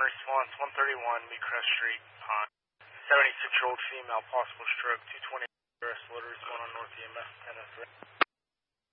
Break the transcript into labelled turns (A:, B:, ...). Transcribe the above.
A: response, 131 Meadcrest Street, Pond. 76-year-old female, possible stroke, 220 arrest loaders, going on North EMS 1003.